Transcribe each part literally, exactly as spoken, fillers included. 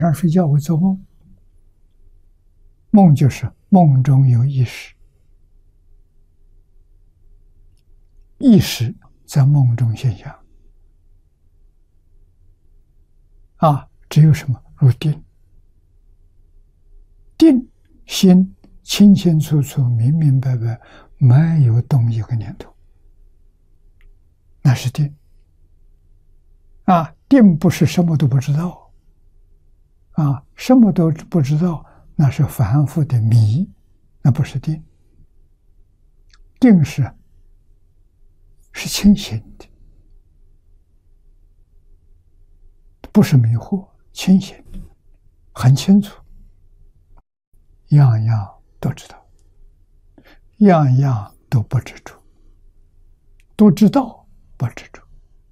上睡觉会做梦，梦就是梦中有意识，意识在梦中现象。啊，只有什么入定，定心清清楚楚、明明白白，没有动一个念头，那是定。啊，定不是什么都不知道，啊，什么都不知道，那是凡夫的迷，那不是定。定是是清醒的，不是迷惑，清醒，很清楚，样样都知道，样样都不执着，都知道不执着。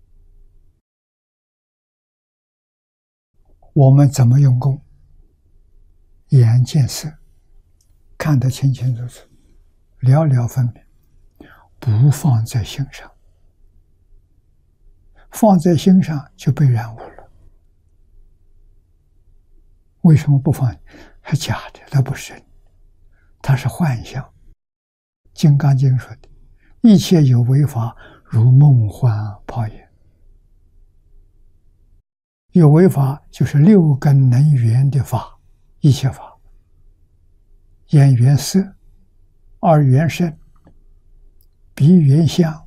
我们怎么用功？眼见色，看得清清楚楚，了了分明，不放在心上，放在心上就被染污了。为什么不放？是假的，它不是真，它是幻象。《金刚经》说的，一切有为法，如梦幻泡影。有为法就是六根能缘的法，一切法，眼缘色，耳缘声，鼻缘香，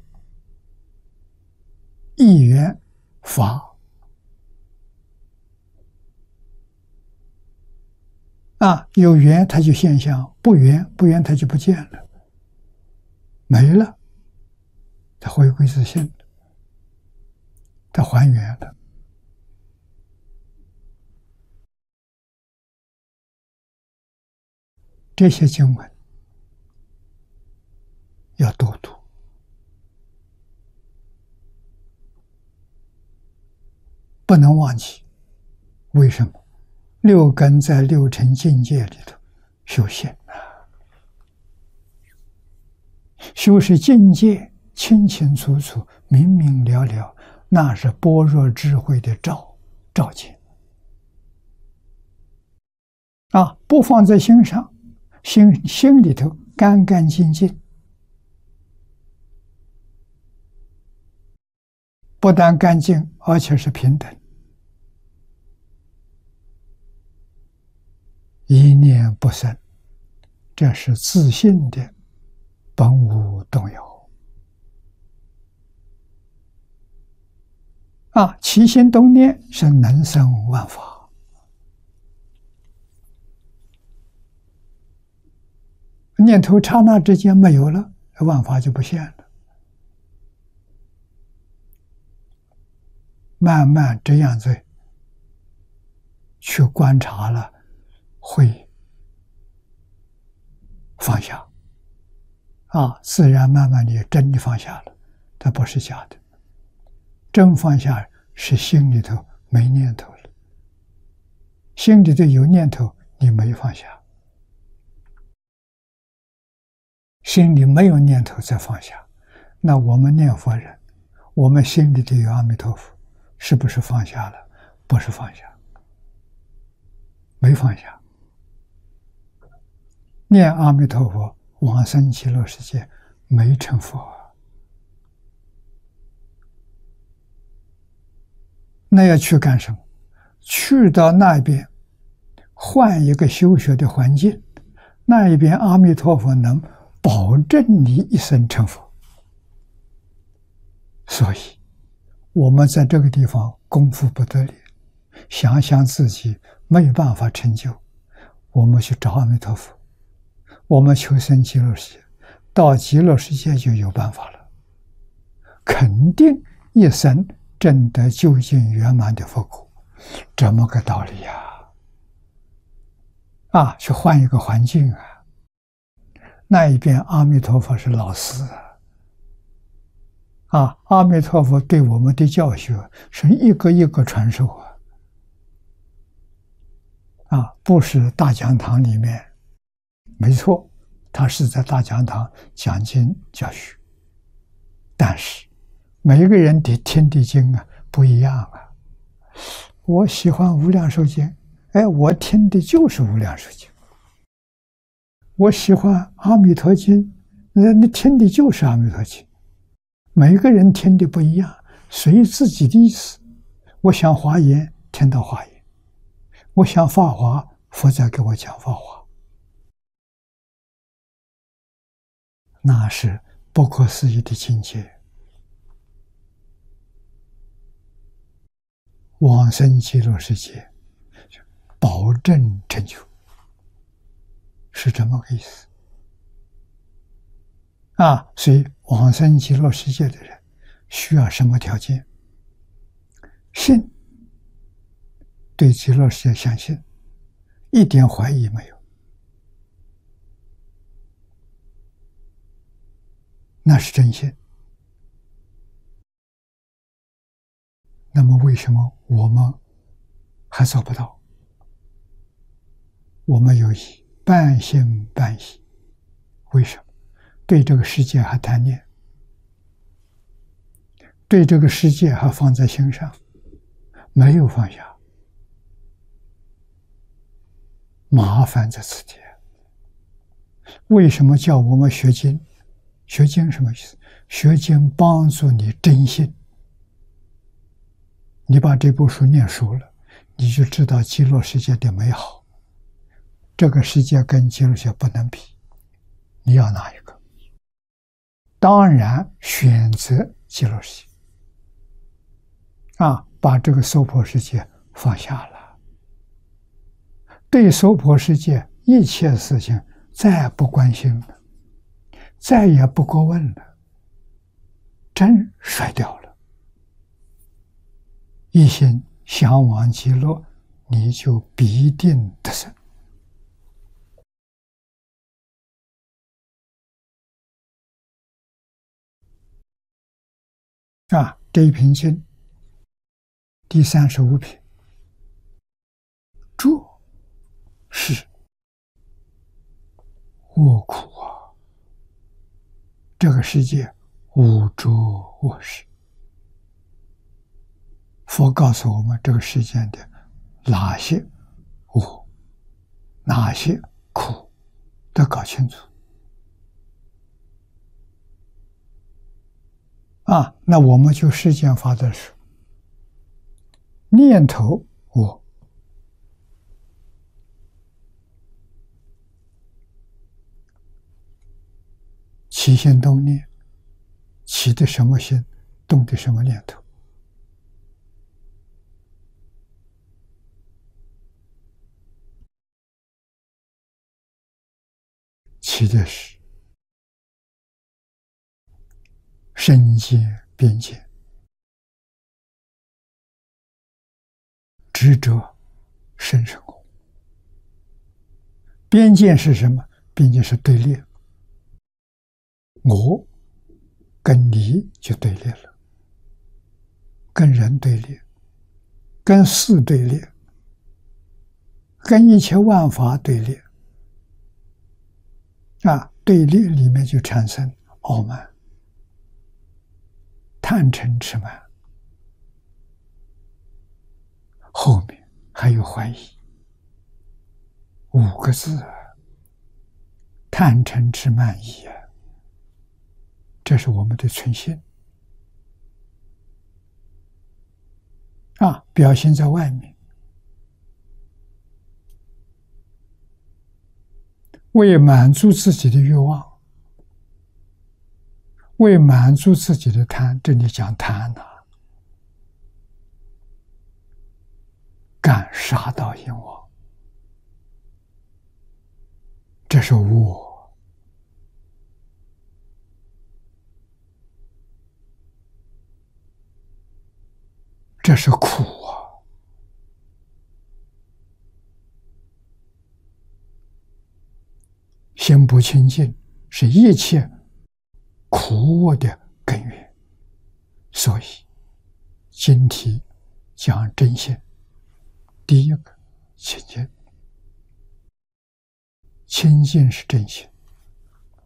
意缘法。啊，有缘它就现象，不缘不缘它就不见了，没了，它回归自性了，它还原了。这些经文要多读，不能忘记。为什么？六根在六尘境界里头修行，修是境界清清楚楚、明明了了，那是般若智慧的照照见啊！不放在心上，心心里头干干净净，不但干净，而且是平等，一念不生，这是自信的本无动摇啊！起心动念是能生万法。念头刹那之间没有了，万法就不现了。慢慢这样子去观察了，会放下啊，自然慢慢的真的放下了，它不是假的。真放下是心里头没念头了，心里头有念头，你没放下。心里没有念头再放下，那我们念佛人，我们心里头有阿弥陀佛，是不是放下了？不是放下，没放下。念阿弥陀佛往生极乐世界，没成佛，那要去干什么？去到那边换一个修学的环境，那一边阿弥陀佛能保证你一生成佛。所以我们在这个地方功夫不得力，想想自己没有办法成就，我们去找阿弥陀佛，我们求生极乐世界，到极乐世界就有办法了，肯定一生证得究竟圆满的佛果，这么个道理呀！啊，去换一个环境啊！那一边阿弥陀佛是老师啊，啊，阿弥陀佛对我们的教学是一个一个传授啊，啊，不是大讲堂里面，没错，他是在大讲堂讲经教学，但是每一个人的听的经啊不一样啊。我喜欢无量寿经， 哎，我听的就是《无量寿经》，我喜欢《阿弥陀经》，那你听的就是《阿弥陀经》。每个人听的不一样，随自己的意思。我想华严，听到华严；我想法华，佛在给我讲法华。那是不可思议的境界。往生极乐世界，保证成就，是这么个意思。啊，所以往生极乐世界的人需要什么条件？信，对极乐世界相信，一点怀疑没有，那是真信。那么为什么我们还做不到？我们有疑，半信半疑。为什么？对这个世界还贪念，对这个世界还放在心上，没有放下，麻烦在此地。为什么叫我们学经？学经什么意思？学经帮助你真信。你把这部书念熟了，你就知道极乐世界的美好。这个世界跟极乐世界不能比，你要哪一个？当然选择极乐世界。啊，把这个娑婆世界放下了，对娑婆世界一切事情再不关心了，再也不过问了，真甩掉了。一心向往极乐，你就必定得生。啊，这一品经第三十五品，这是恶苦啊！这个世界无着恶事。佛告诉我们，这个世间的哪些恶，哪些苦，都搞清楚。啊，那我们就世间法的时候，念头我，起心动念，起的什么心，动的什么念头。起的是身见边界，执着生生空。边界是什么？边界是对立，我跟你就对立了，跟人对立，跟事对立，跟一切万法对立。啊，对立里面就产生傲慢、贪嗔痴慢，后面还有怀疑，五个字啊，贪嗔痴慢疑啊，这是我们的存心啊，表现在外面。为满足自己的欲望，为满足自己的贪，这里讲贪呐、啊，干杀盗淫妄，这是我，这是苦啊。心不清净是一切苦恶的根源，所以经题讲真心。第一个清净，清净是真心，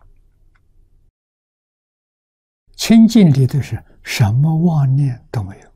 清净里头是什么妄念都没有，